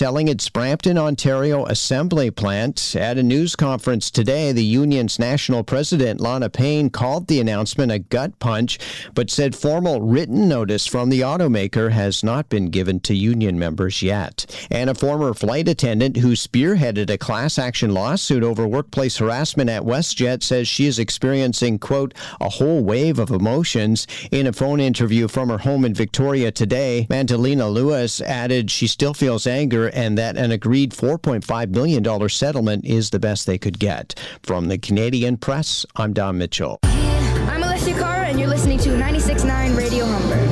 selling its Brampton, Ontario assembly plant. At a news conference today, the union's national president, Lana Payne, called the announcement a gut punch, but said formal written notice from the automaker has not been given to union members yet. And a former flight attendant who spearheaded a class action lawsuit over workplace harassment at WestJet says she is experiencing, quote, a whole wave of emotions. In a phone interview from her home in Victoria today, Mantalina Lewis added she still feels anger and that an agreed $4.5 million settlement is the best they could get. From the Canadian Press, I'm Don Mitchell. I'm Alessia Carr, and you're listening to 96.9 Radio Humber.